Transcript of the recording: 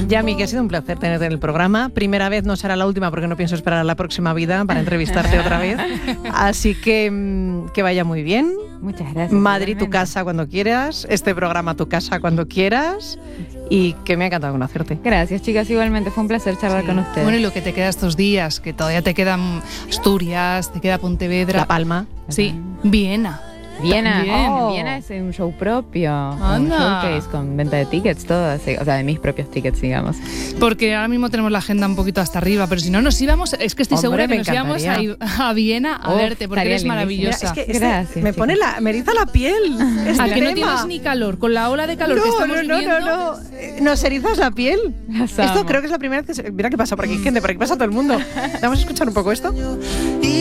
Yami, que ha sido un placer tenerte en el programa. Primera vez, no será la última porque no pienso esperar a la próxima vida para entrevistarte otra vez. Así que vaya muy bien. Muchas gracias. Madrid, igualmente. tu casa cuando quieras. Este programa, tu casa cuando quieras. Y que me ha encantado conocerte. Gracias, chicas. Igualmente fue un placer charlar con ustedes. Bueno, y lo que te queda estos días, que todavía te quedan Asturias, te queda Pontevedra. La Palma. Sí, Viena. Viena, También. Viena es un show propio. Anda. Un showcase con venta de tickets, todo así, o sea, de mis propios tickets, digamos. Porque ahora mismo tenemos la agenda un poquito hasta arriba, pero si no nos íbamos, es que estoy Hombre, segura que me nos íbamos a Viena a verte, porque estaría eres lindísimo. maravillosa. Mira, es que Gracias, me pone me eriza la piel. Este ¿A que no tema. tienes ni calor? Con la ola de calor que estamos viviendo. No. Nos erizas la piel. Las Esto amo. creo que es la primera vez que mira qué pasa por aquí, gente, por aquí pasa todo el mundo. Vamos a escuchar un poco esto.